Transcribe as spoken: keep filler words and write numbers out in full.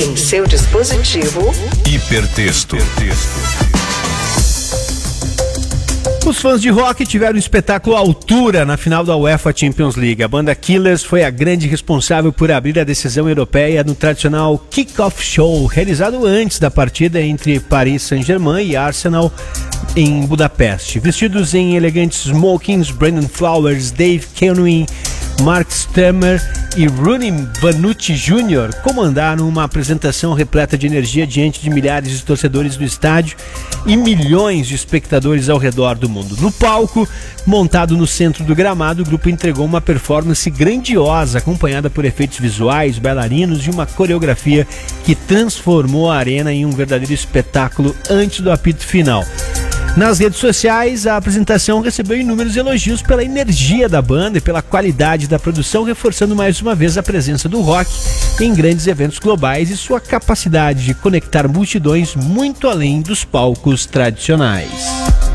Em seu dispositivo, Hipertexto. Os fãs de rock tiveram um espetáculo à altura na final da UEFA Champions League. A banda Killers foi a grande responsável por abrir a decisão europeia no tradicional kick-off show, realizado antes da partida entre Paris Saint-Germain e Arsenal em Budapeste. Vestidos em elegantes smokings, Brandon Flowers, Dave Kenway, Mark Stemmer e Rooney Vanucci Júnior comandaram uma apresentação repleta de energia diante de milhares de torcedores do estádio e milhões de espectadores ao redor do mundo. No palco, montado no centro do gramado, o grupo entregou uma performance grandiosa, acompanhada por efeitos visuais, bailarinos e uma coreografia que transformou a arena em um verdadeiro espetáculo antes do apito final. Nas redes sociais, a apresentação recebeu inúmeros elogios pela energia da banda e pela qualidade da produção, reforçando mais uma vez a presença do rock em grandes eventos globais e sua capacidade de conectar multidões muito além dos palcos tradicionais.